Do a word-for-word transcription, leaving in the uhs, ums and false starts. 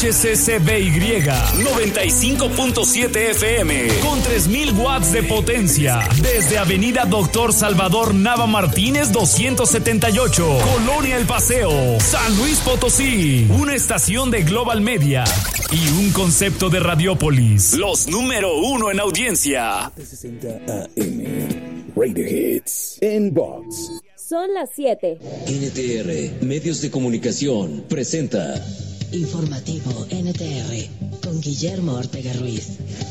H C C B Y noventa y cinco punto siete F M con tres mil watts de potencia desde Avenida Doctor Salvador Nava Martínez doscientos setenta y ocho, Colonia El Paseo, San Luis Potosí. Una estación de Global Media y un concepto de Radiópolis. Los número uno en audiencia. sesenta A M Radio Hits en Box. Son las siete. N T R, Medios de Comunicación, presenta Informativo N T R con Guillermo Ortega Ruiz.